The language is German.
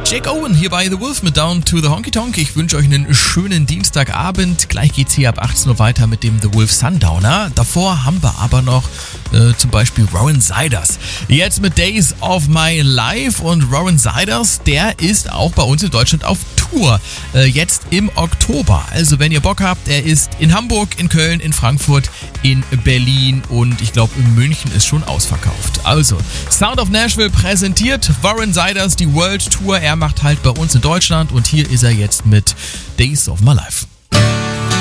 Jake Owen hier bei The Wolf mit Down to the Honky Tonk. Ich wünsche euch einen schönen Dienstagabend. Gleich geht's hier ab 18 Uhr weiter mit dem The Wolf Sundowner. Davor haben wir aber noch zum Beispiel Rowan Siders. Jetzt mit Days of My Life, und Rowan Siders, der ist auch bei uns in Deutschland auf Tour. Jetzt im Oktober. Also wenn ihr Bock habt, er ist in Hamburg, in Köln, in Frankfurt, in Berlin und ich glaube in München ist schon ausverkauft. Also Sound of Nashville präsentiert Rowan Siders die World Tour. Er macht halt bei uns in Deutschland und hier ist er jetzt mit Days of My Life.